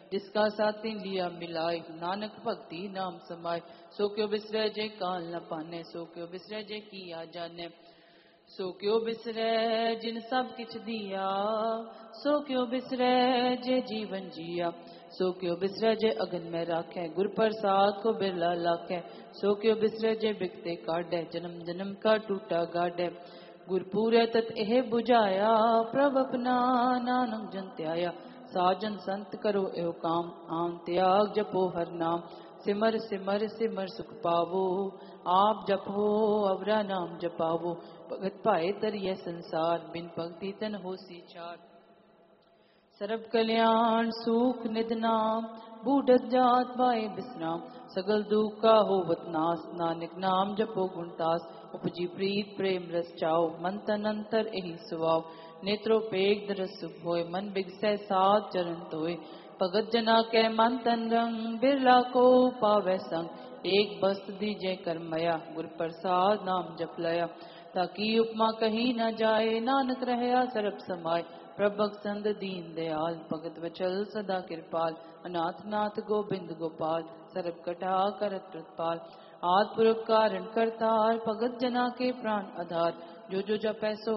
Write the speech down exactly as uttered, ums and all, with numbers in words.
जिसका साथी लिया मिलाए, नानक भक्ति नाम समाए। सो क्यों बिसरे जे काल न पाने, सो क्यों बिसरे जे किया जाने। सो क्यों बिसरे जिन सब किछ दिया, सो क्यों बिसरे जे जीवन जिया। सो क्यों बिसरे जे अगन में राखे, गुर प्रसाद को बिरला लाखे। सो क्यों बिसरे जे बिकते काढ़े, जन्म जन्म का टूटा गाढ़े। गुरपूरे तत एह बुझाया, प्रभ अपना नानक जन त्याया। साजन संत करो एहो काम, आम त्याग जपो हर नाम। सिमर सिमर सिमर सुख पावो, आप जपो अवरा नाम जपावो। भगत पाए तरिए संसार, बिन भक्ति तन होसी चार। सर्व कल्याण सुख निधनाम, बूढ़त जात पाए विश्राम। सगल दुख का होवत नाश, नानक नाम जपो गुणतास। उपजी प्रीत प्रेम रस चाओ, मन तन अंतर एहि सुवाओ। नेत्रो पेग दरस सुख होय, मन बिगसै सात चरण तोय। भगत जना के मन तन रंग, बिरला को पावै संग। एक बस्त दीजे करमया, गुर प्रसाद नाम जप लया। ताकि उपमा कही न जाए, नानक रहया सरब समाय। प्रभक संद दीन दयाल, भगत वचल सदा कृपाल। अनाथ नाथ गोबिंद गोपाल, सरब कटा करत प्रतिपाल। आद पुरख कारण करतार, भगत जना के प्राण आधार। जो जो जपै सो